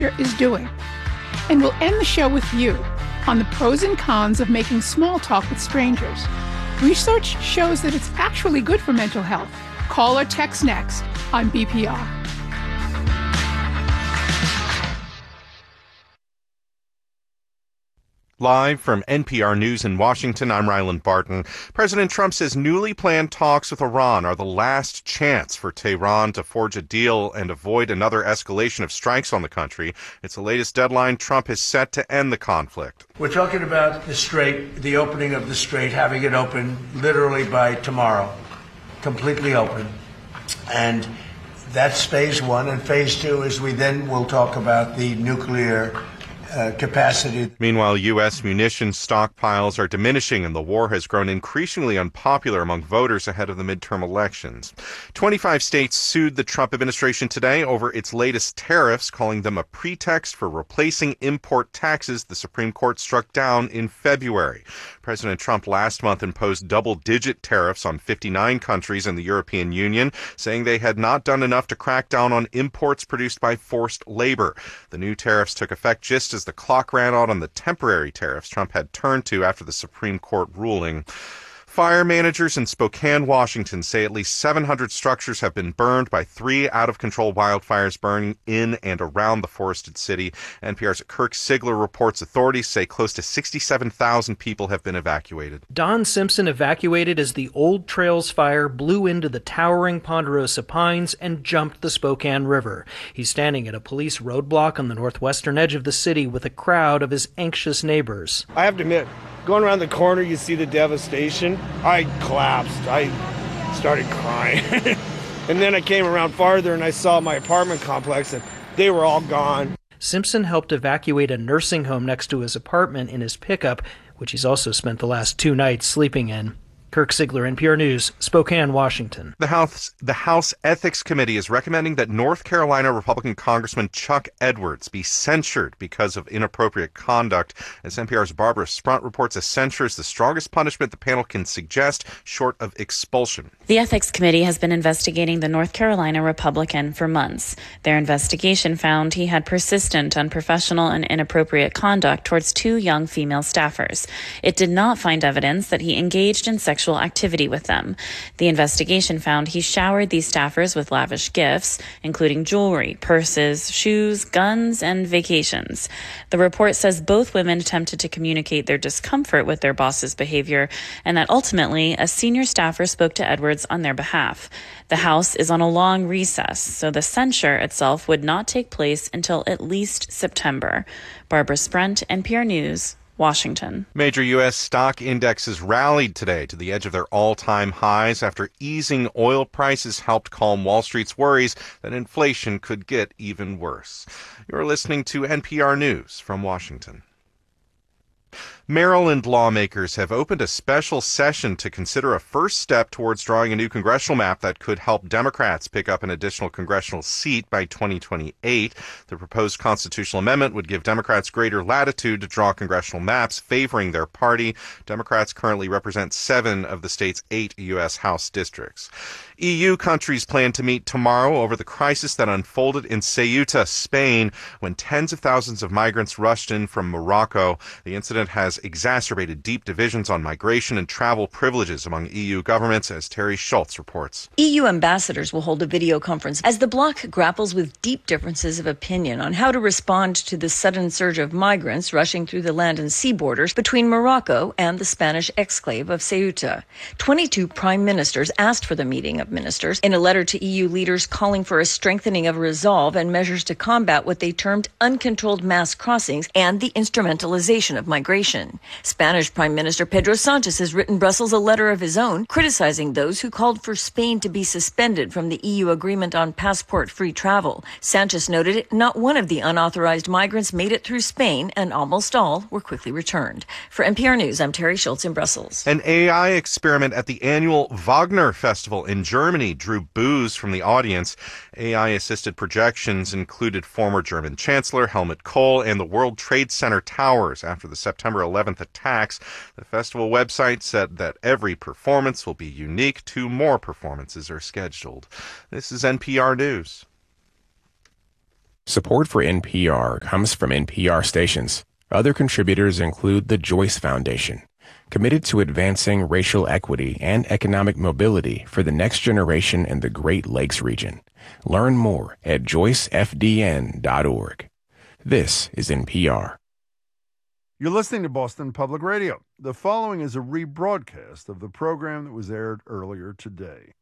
is doing. And we'll end the show with you on the pros and cons of making small talk with strangers. Research shows that it's actually good for mental health. Call or text next on BPR. Live from NPR News in Washington, I'm Ryland Barton. President Trump says newly planned talks with Iran are the last chance for Tehran to forge a deal and avoid another escalation of strikes on the country. It's the latest deadline Trump has set to end the conflict. We're talking about the strait, the opening of the strait, having it open literally by tomorrow, completely open. And that's phase one. And phase two is we then will talk about the nuclear capacity. Meanwhile, U.S. munitions stockpiles are diminishing and the war has grown increasingly unpopular among voters ahead of the midterm elections. 25 states sued the Trump administration today over its latest tariffs, calling them a pretext for replacing import taxes the Supreme Court struck down in February. President Trump last month imposed double-digit tariffs on 59 countries in the European Union, saying they had not done enough to crack down on imports produced by forced labor. The new tariffs took effect just as the clock ran out on the temporary tariffs Trump had turned to after the Supreme Court ruling. Fire managers in Spokane, Washington say at least 700 structures have been burned by 3 out-of-control wildfires burning in and around the forested city. NPR's Kirk Sigler reports authorities say close to 67,000 people have been evacuated. Don Simpson evacuated as the Old Trails fire blew into the towering Ponderosa Pines and jumped the Spokane River. He's standing at a police roadblock on the northwestern edge of the city with a crowd of his anxious neighbors. I have to admit, going around the corner, you see the devastation. I collapsed. I started crying. And then I came around farther and I saw my apartment complex and they were all gone. Simpson helped evacuate a nursing home next to his apartment in his pickup, which he's also spent the last 2 nights sleeping in. Kirk Sigler, NPR News, Spokane, Washington. The House Ethics Committee is recommending that North Carolina Republican Congressman Chuck Edwards be censured because of inappropriate conduct. As NPR's Barbara Sprunt reports, a censure is the strongest punishment the panel can suggest, short of expulsion. The Ethics Committee has been investigating the North Carolina Republican for months. Their investigation found he had persistent, unprofessional, and inappropriate conduct towards 2 young female staffers. It did not find evidence that he engaged in sexual activity with them. The investigation found he showered these staffers with lavish gifts, including jewelry, purses, shoes, guns, and vacations. The report says both women attempted to communicate their discomfort with their boss's behavior, and that ultimately a senior staffer spoke to Edwards on their behalf. The House is on a long recess, so the censure itself would not take place until at least September. Barbara Sprunt, NPR News, Washington. Major U.S. stock indexes rallied today to the edge of their all-time highs after easing oil prices helped calm Wall Street's worries that inflation could get even worse. You're listening to NPR News from Washington. Maryland lawmakers have opened a special session to consider a first step towards drawing a new congressional map that could help Democrats pick up an additional congressional seat by 2028. The proposed constitutional amendment would give Democrats greater latitude to draw congressional maps favoring their party. Democrats currently represent 7 of the state's 8 U.S. House districts. EU countries plan to meet tomorrow over the crisis that unfolded in Ceuta, Spain, when tens of thousands of migrants rushed in from Morocco. The incident has exacerbated deep divisions on migration and travel privileges among EU governments, as Terry Schultz reports. EU ambassadors will hold a video conference as the bloc grapples with deep differences of opinion on how to respond to the sudden surge of migrants rushing through the land and sea borders between Morocco and the Spanish exclave of Ceuta. 22 prime ministers asked for the meeting of ministers in a letter to EU leaders calling for a strengthening of resolve and measures to combat what they termed uncontrolled mass crossings and the instrumentalization of migration. Spanish Prime Minister Pedro Sanchez has written Brussels a letter of his own criticizing those who called for Spain to be suspended from the EU agreement on passport-free travel. Sanchez noted not one of the unauthorized migrants made it through Spain, and almost all were quickly returned. For NPR News, I'm Terry Schultz in Brussels. An AI experiment at the annual Wagner Festival in Germany drew boos from the audience. AI-assisted projections included former German Chancellor Helmut Kohl and the World Trade Center towers after the September 11th attacks. The festival website said that every performance will be unique. 2 more performances are scheduled. This is NPR News. Support for NPR comes from NPR stations. Other contributors include the Joyce Foundation, committed to advancing racial equity and economic mobility for the next generation in the Great Lakes region. Learn more at joycefdn.org. This is NPR. You're listening to Boston Public Radio. The following is a rebroadcast of the program that was aired earlier today.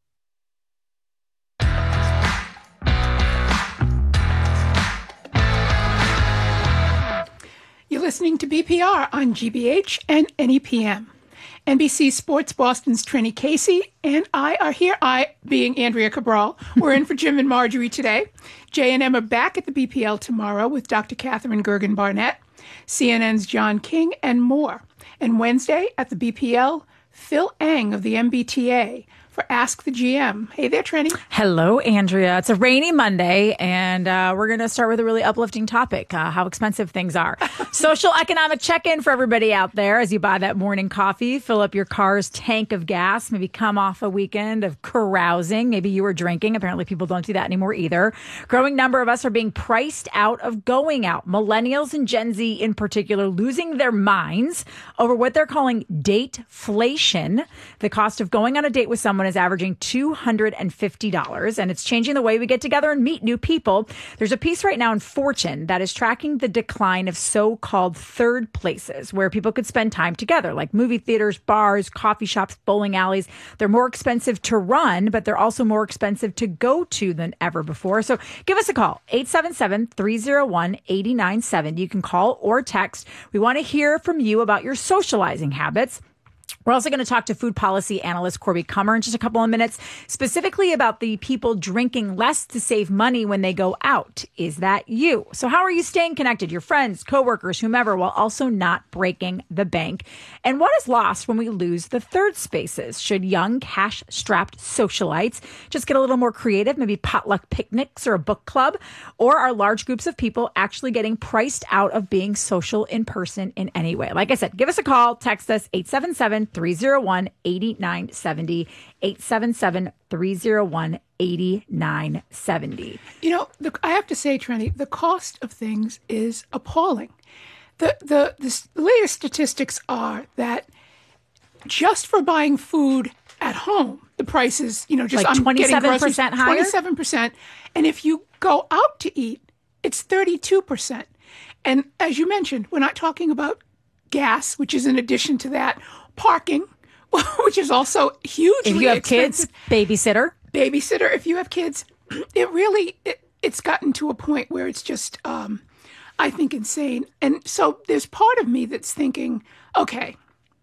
You're listening to BPR on GBH and NEPM. NBC Sports Boston's Trenny Casey and I are here. I, being Andrea Cabral, we're in for Jim and Marjorie today. Jay and Em are back at the BPL tomorrow with Dr. Catherine Gergen Barnett, CNN's John King, and more. And Wednesday at the BPL, Phil Eng of the MBTA for Ask the GM. Hey there, Trenny. Hello, Andrea. It's a rainy Monday, and we're going to start with a really uplifting topic, how expensive things are. Social economic check-in for everybody out there as you buy that morning coffee, fill up your car's tank of gas, maybe come off a weekend of carousing. Maybe you were drinking. Apparently, people don't do that anymore either. Growing number of us are being priced out of going out. Millennials and Gen Z in particular losing their minds over what they're calling dateflation. The cost of going on a date with someone is averaging $250, and it's changing the way we get together and meet new people. There's a piece right now in Fortune that is tracking the decline of so-called third places where people could spend time together, like movie theaters, bars, coffee shops, bowling alleys. They're more expensive to run, but they're also more expensive to go to than ever before. So give us a call, 877-301-8970. You can call or text. We want to hear from you about your socializing habits. We're also going to talk to food policy analyst Corby Kummer in just a couple of minutes, specifically about the people drinking less to save money when they go out. Is that you? So how are you staying connected, your friends, coworkers, whomever, while also not breaking the bank? And what is lost when we lose the third spaces? Should young, cash-strapped socialites just get a little more creative, maybe potluck picnics or a book club? Or are large groups of people actually getting priced out of being social in person in any way? Like I said, give us a call, text us, 877-301-8970, 877-301-8970. You know, I have to say, Trenny, the cost of things is appalling. The latest statistics are that just for buying food at home, the price is, just like 27% higher? 27%. And if you go out to eat, it's 32%. And as you mentioned, we're not talking about gas, which is in addition to that, parking, which is also hugely If you have expensive. kids, babysitter. If you have kids, it's gotten to a point where it's just, I think, insane. And so there's part of me that's thinking, okay,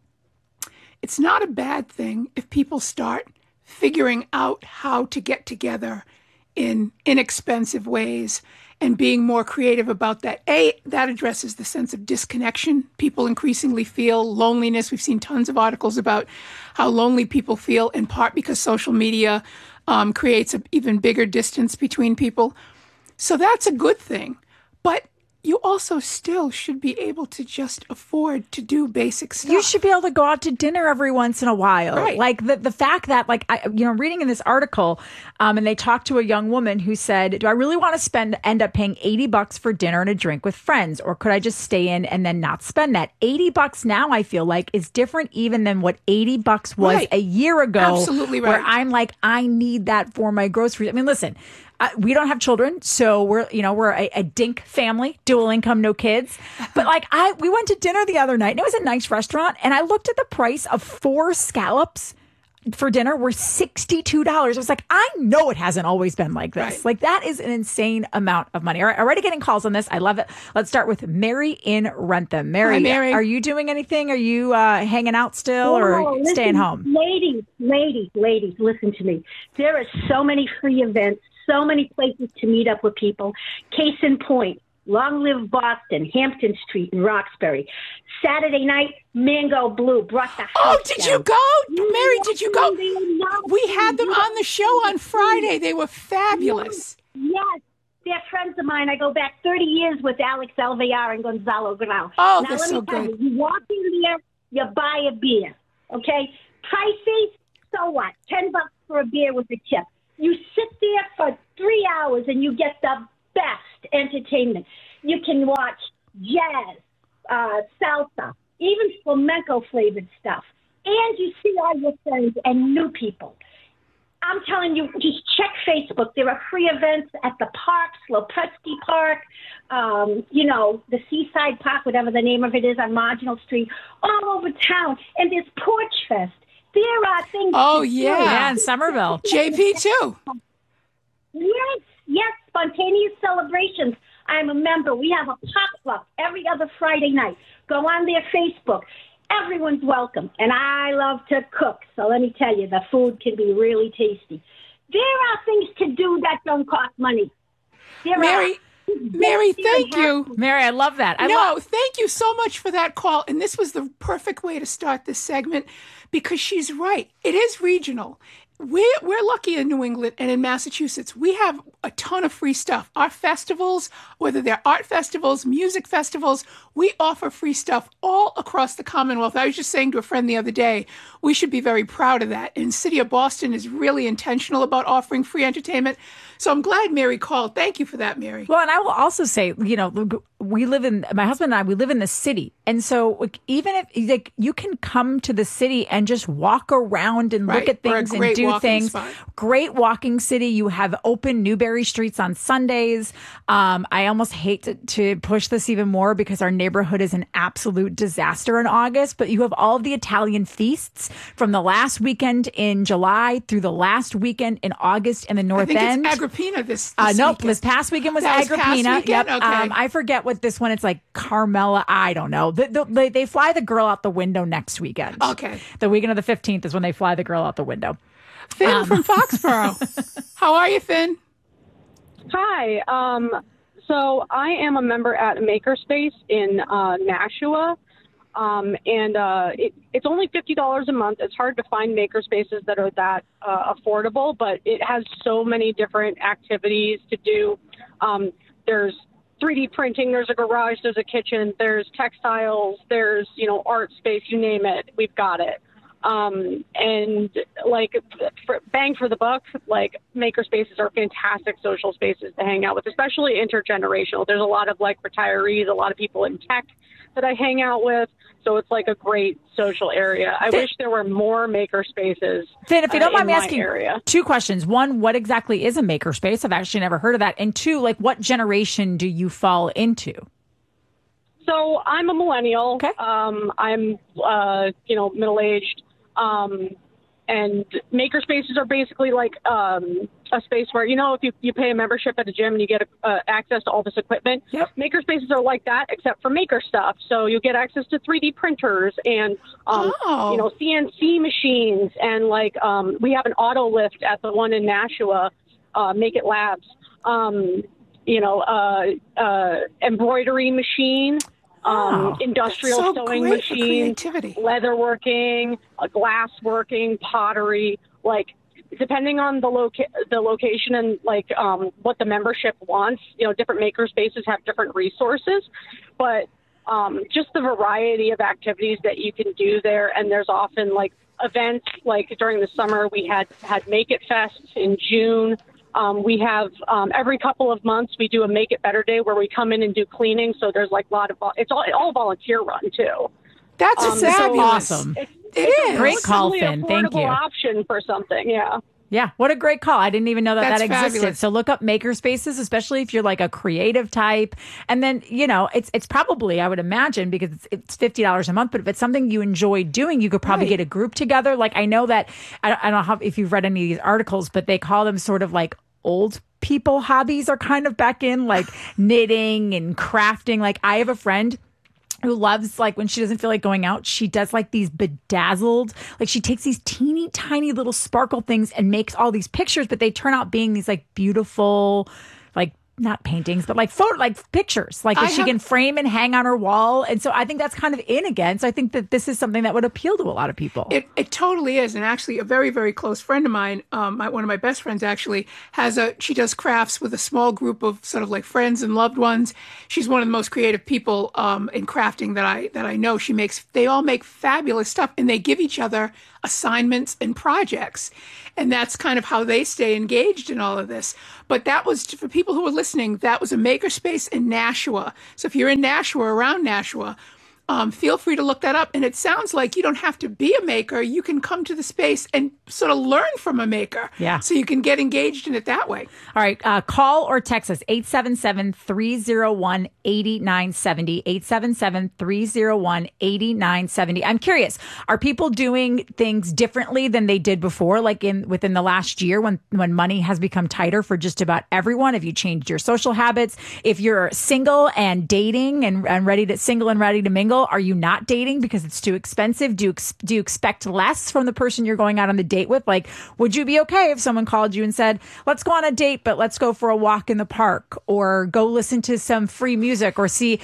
it's not a bad thing if people start figuring out how to get together in inexpensive ways and being more creative about that. That addresses the sense of disconnection. People increasingly feel loneliness. We've seen tons of articles about how lonely people feel, in part because social media creates an even bigger distance between people. So that's a good thing. But you also still should be able to just afford to do basic stuff. You should be able to go out to dinner every once in a while. Right. Like the fact that, reading in this article, and they talked to a young woman who said, do I really want to end up paying $80 for dinner and a drink with friends? Or could I just stay in and then not spend that? $80 now, I feel like, is different even than what $80 was Right. a year ago. Absolutely right. Where I'm like, I need that for my groceries. I mean, listen, we don't have children, so we're a dink family, dual income, no kids. But we went to dinner the other night, and it was a nice restaurant, and I looked at the price of 4 scallops for dinner were $62. I was like, I know it hasn't always been like this. Right. Like, that is an insane amount of money. All right, already getting calls on this. I love it. Let's start with Mary in Rentham. Hi, Mary. Are you doing anything? Are you hanging out still or staying home? Ladies, listen to me. There are so many free events, so many places to meet up with people. Case in point, Long Live Boston, Hampton Street in Roxbury. Saturday night, Mango Blue brought the house Oh, did down. you go? Mary, did you go? We had them on the show on Friday. They were fabulous. Yes. They're friends of mine. I go back 30 years with Alex Alvear and Gonzalo Grau. Oh, now, they're let so me tell good. You walk in there, you buy a beer, okay? Pricey, so what? $10 for a beer with a tip. You sit there for 3 hours and you get the best entertainment. You can watch jazz, salsa, even flamenco-flavored stuff. And you see all your friends and new people. I'm telling you, just check Facebook. There are free events at the parks, Lopresti Park, the Seaside Park, whatever the name of it is, on Marginal Street, all over town. And there's Porch Fest. There are things. Oh, yeah. Yeah, in Somerville. JP, too. Yes, spontaneous celebrations. I'm a member. We have a potluck every other Friday night. Go on their Facebook. Everyone's welcome. And I love to cook. So let me tell you, the food can be really tasty. There are things to do that don't cost money. Mary, thank you. Mary, I love that. Thank you so much for that call. And this was the perfect way to start this segment because she's right. It is regional. We're lucky in New England and in Massachusetts. We have a ton of free stuff. Our festivals, whether they're art festivals, music festivals, we offer free stuff all across the Commonwealth. I was just saying to a friend the other day, we should be very proud of that. And the city of Boston is really intentional about offering free entertainment. So I'm glad Mary called. Thank you for that, Mary. Well, and I will also say, my husband and I, we live in the city. And so even if you can come to the city and just walk around and look at things and do things. Spot. Great walking city. You have open Newberry streets on Sundays. I almost hate to push this even more because our neighborhood is an absolute disaster in August, but you have all of the Italian feasts from the last weekend in July through the last weekend in August in the North End. It's Agrippina this nope, this past weekend was Agrippina. Yep. Okay. I forget what this one, it's like Carmela. I don't know. They fly the girl out the window next weekend. Okay. The weekend of the 15th is when they fly the girl out the window. Finn from Foxborough. How are you, Finn? Hi. So I am a member at Makerspace in Nashua. It's only $50 a month. It's hard to find makerspaces that are that affordable, but it has so many different activities to do. There's 3D printing, there's a garage, there's a kitchen, there's textiles, there's, art space, you name it, we've got it. And bang for the buck, makerspaces are fantastic social spaces to hang out with, especially intergenerational. There's a lot of retirees, a lot of people in tech that I hang out with. So it's a great social area. I wish there were more makerspaces. Finn, if you don't mind me asking area. Two questions. One, what exactly is a makerspace? I've actually never heard of that. And two, what generation do you fall into? So I'm a millennial. Okay. I'm, middle-aged. And makerspaces are basically a space where, if you pay a membership at a gym and you get access to all this equipment, yep. Makerspaces are like that, except for maker stuff. So you get access to 3D printers and, CNC machines. And we have an auto lift at the one in Nashua, Make It Labs, embroidery machine. Industrial sewing machine, leatherworking, glassworking, pottery, depending on the location and what the membership wants, different makerspaces have different resources, but just the variety of activities that you can do there. And there's often events, during the summer we had Make It Fest in June. We have every couple of months we do a Make It Better Day where we come in and do cleaning. So there's a lot of it's all volunteer run too. That's fabulous. Awesome. It's a great call, really Finn. Thank you. Option for something, yeah. Yeah, what a great call. I didn't even know that existed. Fabulous. So look up makerspaces, especially if you're a creative type. And then, it's probably, I would imagine, because it's $50 a month, but if it's something you enjoy doing, you could probably get a group together. I know that, I don't know if you've read any of these articles, but they call them sort of old people hobbies are kind of back in, knitting and crafting. I have a friend who loves, when she doesn't feel like going out, she does these bedazzled, she takes these teeny tiny little sparkle things and makes all these pictures, but they turn out being these beautiful, not paintings, but photo, pictures, that she can frame and hang on her wall. And so I think that's kind of in again. So I think that this is something that would appeal to a lot of people. It totally is. And actually a very, very close friend of mine, one of my best friends actually she does crafts with a small group of sort of friends and loved ones. She's one of the most creative people in crafting that I know. They all make fabulous stuff and they give each other assignments and projects. And that's kind of how they stay engaged in all of this. But that was, for people who are listening, that was a makerspace in Nashua. So if you're in Nashua, around Nashua, feel free to look that up. And it sounds like you don't have to be a maker. You can come to the space and sort of learn from a maker. Yeah. So you can get engaged in it that way. All right. Call or text us 877-301-8970. 877-301-8970. I'm curious, are people doing things differently than they did before, like within the last year when money has become tighter for just about everyone? Have you changed your social habits? If you're single and dating and ready to mingle, are you not dating because it's too expensive? Do you expect less from the person you're going out on the date with? Like, would you be okay if someone called you and said, let's go on a date, but let's go for a walk in the park, or go listen to some free music, or see,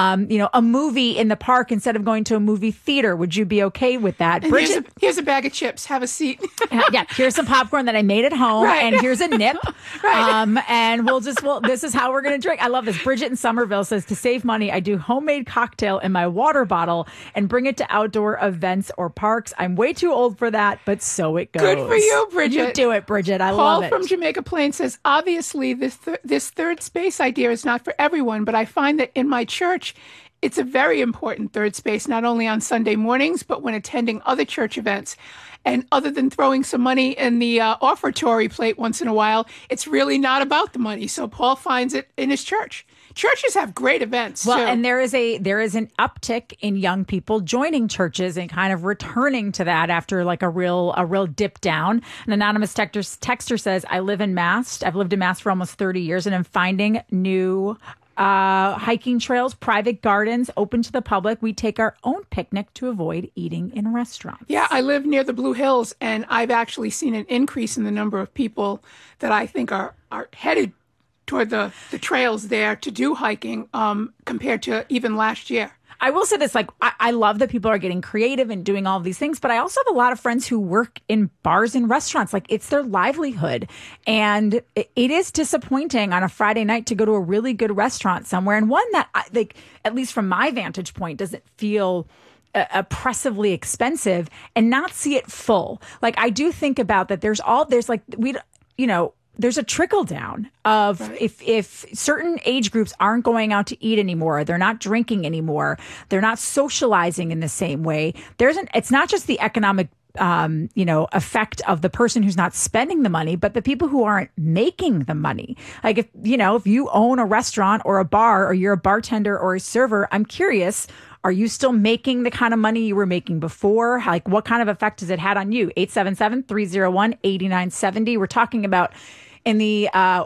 a movie in the park instead of going to a movie theater? Would you be okay with that? And Bridget, here's a bag of chips. Have a seat. Yeah. Here's some popcorn that I made at home. Right. And here's a nip. Right. And this is how we're going to drink. I love this. Bridget in Somerville says, to save money, I do homemade cocktail in my water bottle and bring it to outdoor events or parks. I'm way too old for that, but so it goes. Good for you, Bridget. You do it, Bridget. I love it. Paul from Jamaica Plain says, obviously this third space idea is not for everyone, but I find that in my church, it's a very important third space, not only on Sunday mornings, but when attending other church events. And other than throwing some money in the offertory plate once in a while, it's really not about the money. So Paul finds it in his church. Churches have great events, well, too. And there is an uptick in young people joining churches and kind of returning to that after like a real dip down. An anonymous texter says, I live in Mast. I've lived in Mast for almost 30 years, and I'm finding new hiking trails, private gardens open to the public. We take our own picnic to avoid eating in restaurants. Yeah, I live near the Blue Hills, and I've actually seen an increase in the number of people that I think are headed toward the trails there to do hiking compared to even last year. I will say this, like, I love that people are getting creative and doing all of these things, but I also have a lot of friends who work in bars and restaurants. Like, it's their livelihood. And it is disappointing on a Friday night to go to a really good restaurant somewhere, and one that, at least from my vantage point, doesn't feel oppressively expensive, and not see it full. Like, I do think about that there's a trickle down of right. If certain age groups aren't going out to eat anymore, they're not drinking anymore, they're not socializing in the same way. It's not just the economic effect of the person who's not spending the money, but the people who aren't making the money. Like if you own a restaurant or a bar, or you're a bartender or a server, I'm curious, are you still making the kind of money you were making before? Like, what kind of effect has it had on you? 877-301-8970. We're talking about in the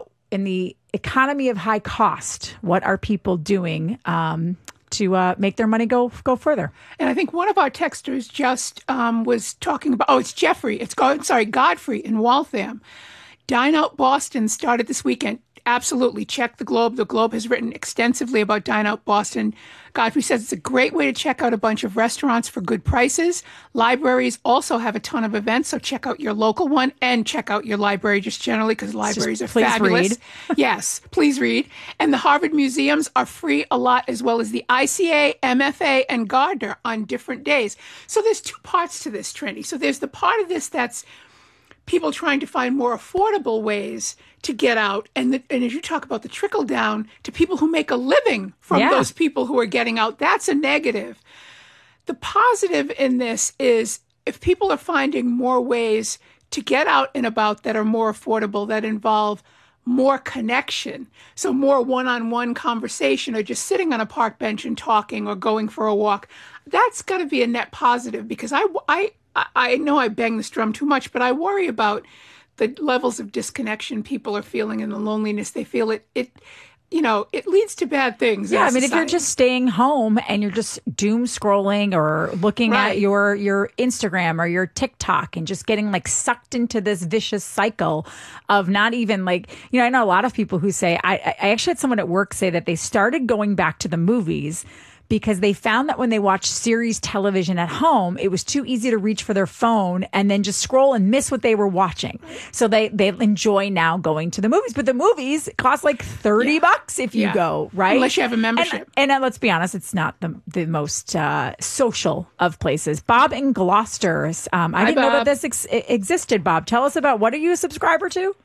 economy of high cost, what are people doing to make their money go further? And I think one of our texters just was talking about, it's Jeffrey. Godfrey in Waltham. Dine Out Boston started this weekend. Absolutely. Check the Globe. The Globe has written extensively about Dine Out Boston. Godfrey says it's a great way to check out a bunch of restaurants for good prices. Libraries also have a ton of events, so check out your local one and check out your library just generally, because libraries are fabulous. Read. Yes, please read. And the Harvard museums are free a lot, as well as the ICA, MFA, and Gardner on different days. So there's two parts to this, Trinity. So there's the part of this that's people trying to find more affordable ways to get out. And as you talk about the trickle down to people who make a living from those people who are getting out, that's a negative. The positive in this is if people are finding more ways to get out and about that are more affordable, that involve more connection, so more one-on-one conversation, or just sitting on a park bench and talking, or going for a walk, that's got to be a net positive, because I know I bang this drum too much, but I worry about the levels of disconnection people are feeling and the loneliness they feel. It leads to bad things. Yeah, I mean, if you're just staying home and you're just doom scrolling or looking at your Instagram or your TikTok and just getting like sucked into this vicious cycle of not even like, I know a lot of people who say, I actually had someone at work say that they started going back to the movies because they found that when they watched series television at home, it was too easy to reach for their phone and then just scroll and miss what they were watching. So they enjoy now going to the movies. But the movies cost like $30 if you go, right? Unless you have a membership. And let's be honest, it's not the most social of places. Bob in Gloucester. I didn't know that this existed, Bob. Tell us about, what are you a subscriber to?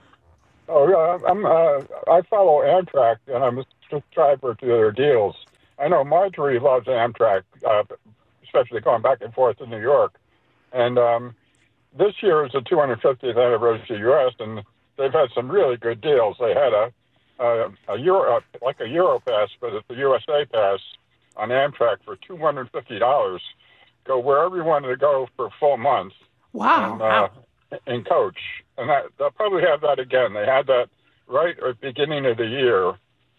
I follow Amtrak, and I'm a subscriber to their deals. I know Marjorie loves Amtrak, especially going back and forth to New York. And this year is the 250th anniversary of U.S., and they've had some really good deals. They had a Euro, like a Euro pass, but it's the USA pass on Amtrak for $250. Go wherever you wanted to go for a full month. Wow. In coach. And they'll probably have that again. They had that right at the beginning of the year.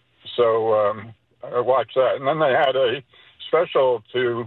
So I watched that. And then they had a special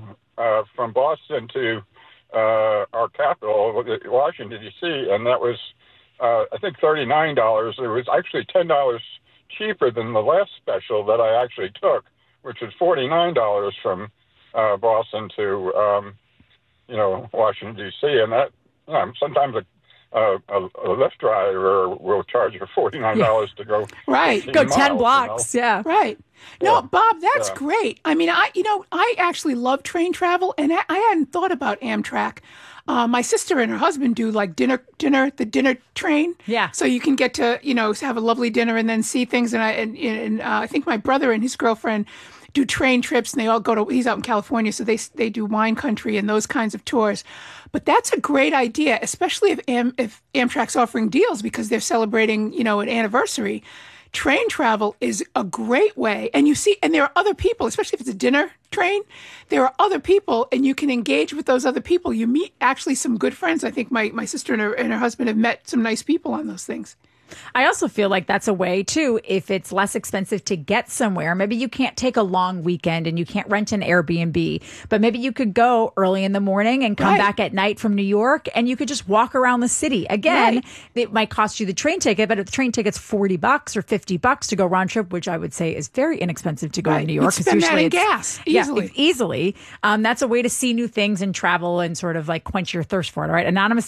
from Boston to our capital, Washington, D.C., and that was, I think, $39. It was actually $10 cheaper than the last special that I actually took, which was $49 from Boston to, Washington, D.C. And that, sometimes a Lyft driver will charge you $49 to go. Right. Go 10 blocks. Yeah. Right. No, Bob, that's great. I mean, I actually love train travel, and I hadn't thought about Amtrak. My sister and her husband do like the dinner train. Yeah. So you can get to, have a lovely dinner and then see things. And I think my brother and his girlfriend do train trips, and they all he's out in California, so they do wine country and those kinds of tours. But that's a great idea, especially if Amtrak's offering deals because they're celebrating, an anniversary. Train travel is a great way. And there are other people, especially if it's a dinner train, there are other people, and you can engage with those other people. You meet actually some good friends. I think my sister and her husband have met some nice people on those things. I also feel like that's a way, too, if it's less expensive to get somewhere. Maybe you can't take a long weekend and you can't rent an Airbnb, but maybe you could go early in the morning and come back at night from New York, and you could just walk around the city. Again, it might cost you the train ticket, but if the train ticket's $40 or $50 to go round trip, which I would say is very inexpensive to go to New York. You spend that in gas easily. Yeah, easily. That's a way to see new things and travel and sort of like quench your thirst for it. All right. Anonymous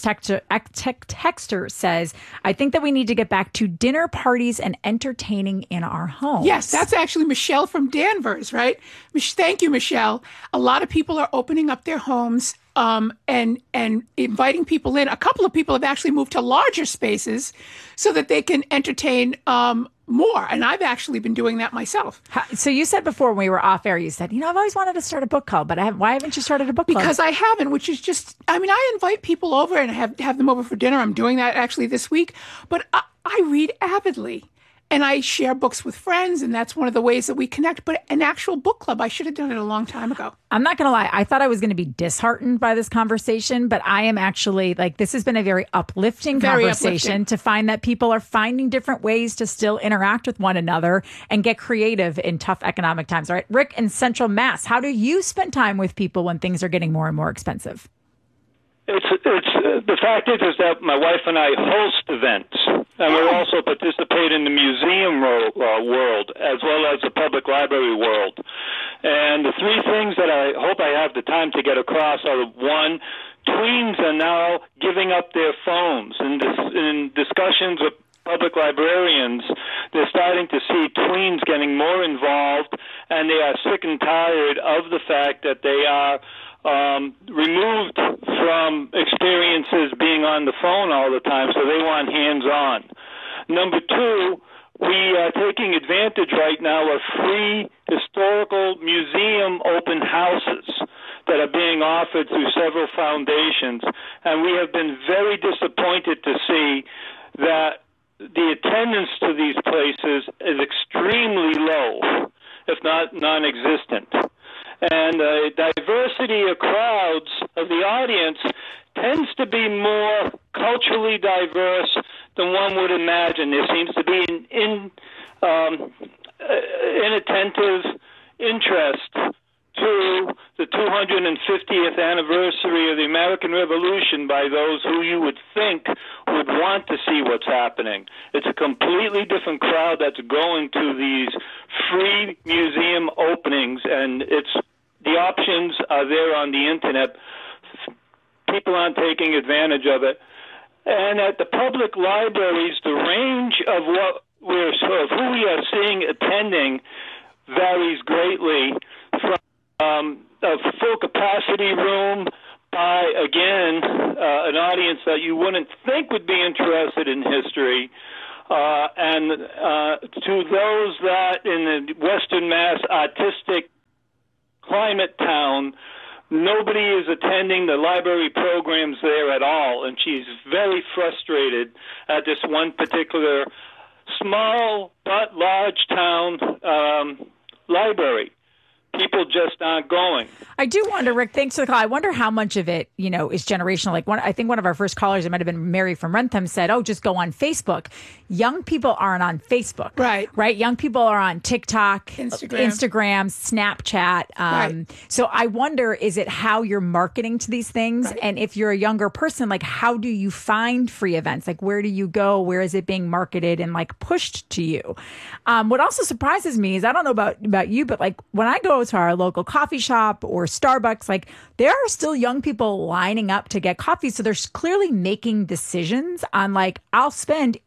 texter says, I think that we need to get back to dinner parties and entertaining in our homes. Yes, that's actually Michelle from Danvers, right? Thank you, Michelle. A lot of people are opening up their homes and inviting people in. A couple of people have actually moved to larger spaces so that they can entertain more. And I've actually been doing that myself. So you said before when we were off air, you said, I've always wanted to start a book club, but why haven't you started a book club? Because I haven't, which is just, I invite people over and have them over for dinner. I'm doing that actually this week. But I read avidly. And I share books with friends, and that's one of the ways that we connect. But an actual book club, I should have done it a long time ago. I'm not going to lie. I thought I was going to be disheartened by this conversation, but I am actually, this has been a very uplifting conversation to find that people are finding different ways to still interact with one another and get creative in tough economic times. All right, Rick in Central Mass, how do you spend time with people when things are getting more and more expensive? It's the fact is that my wife and I host events, and we also participate in the museum world as well as the public library world. And the three things that I hope I have the time to get across are: one, tweens are now giving up their phones. In discussions with public librarians, they're starting to see tweens getting more involved, and they are sick and tired of the fact that they are removed from experiences being on the phone all the time, so they want hands-on. Number two, we are taking advantage right now of free historical museum open houses that are being offered through several foundations, and we have been very disappointed to see that the attendance to these places is extremely low, if not non-existent. And the diversity of crowds of the audience tends to be more culturally diverse than one would imagine. There seems to be an inattentive interest to the 250th anniversary of the American Revolution by those who you would think would want to see what's happening. It's a completely different crowd that's going to these free museum openings, and and the options are there on the internet. People aren't taking advantage of it. And at the public libraries, the range of who we are seeing attending varies greatly, from a full capacity room by, again, an audience that you wouldn't think would be interested in history, and to those that in the Western Mass artistic climate town, nobody is attending the library programs there at all, and she's very frustrated at this one particular small but large town library. People just aren't going. I do wonder, Rick, thanks for the call. I wonder how much of it, is generational. Like I think one of our first callers, it might have been Mary from Rentham, said, just go on Facebook. Young people aren't on Facebook. Right. Young people are on TikTok, Instagram, Snapchat. Right. So I wonder, is it how you're marketing to these things? Right. And if you're a younger person, like, how do you find free events? Like, where do you go? Where is it being marketed and like pushed to you? What also surprises me is, I don't know about you, but like when I go to our local coffee shop or Starbucks, like there are still young people lining up to get coffee. So they're clearly making decisions on like, I'll spend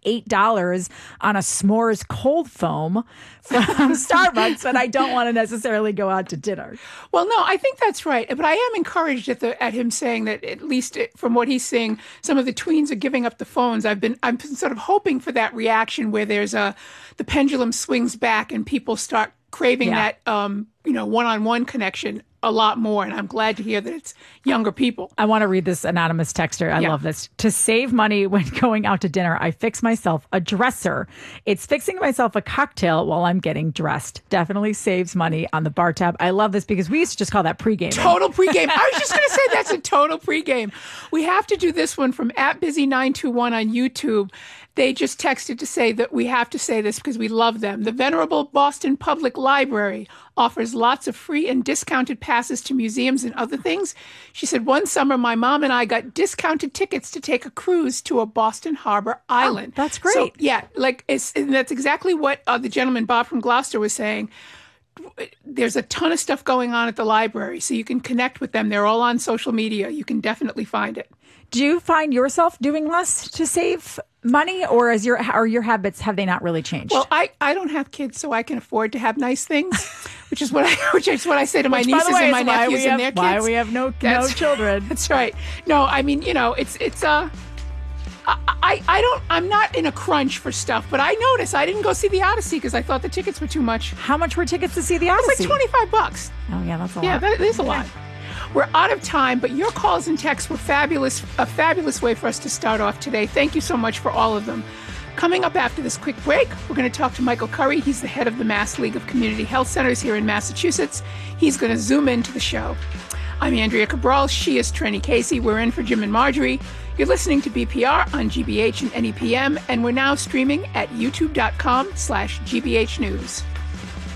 $8 on a s'mores cold foam from Starbucks, but I don't want to necessarily go out to dinner. Well, no, I think that's right. But I am encouraged at him saying that, at least from what he's seeing, some of the tweens are giving up the phones. I'm sort of hoping for that reaction where there's the pendulum swings back and people start craving that, one-on-one connection a lot more. And I'm glad to hear that it's younger people. I want to read this anonymous texter. I love this. To save money when going out to dinner, I fix myself a dresser. It's fixing myself a cocktail while I'm getting dressed. Definitely saves money on the bar tab. I love this because we used to just call that pregame. Total pregame. I was just going to say that's a total pregame. We have to do this one from @busy921 on YouTube. They just texted to say that we have to say this because we love them. The venerable Boston Public Library offers lots of free and discounted passes to museums and other things. She said, one summer, my mom and I got discounted tickets to take a cruise to a Boston Harbor island. Oh, that's great. So, and that's exactly what the gentleman, Bob from Gloucester, was saying. There's a ton of stuff going on at the library, so you can connect with them. They're all on social media. You can definitely find it. Do you find yourself doing less to save money, or are your habits, have they not really changed? Well, I don't have kids, so I can afford to have nice things, which is what I say to my nieces and my nephews and their kids. Why we have no children. That's right. No, I mean, I'm not in a crunch for stuff, but I noticed I didn't go see the Odyssey because I thought the tickets were too much. How much were tickets to see the Odyssey? It's like $25. Oh yeah, that's a lot. Yeah, that is a lot. We're out of time, but your calls and texts were fabulous, a fabulous way for us to start off today. Thank you so much for all of them. Coming up after this quick break, we're going to talk to Michael Curry. He's the head of the Mass League of Community Health Centers here in Massachusetts. He's going to zoom into the show. I'm Andrea Cabral. She is Trenny Casey. We're in for Jim and Marjorie. You're listening to BPR on GBH and NEPM, and we're now streaming at youtube.com/GBH News.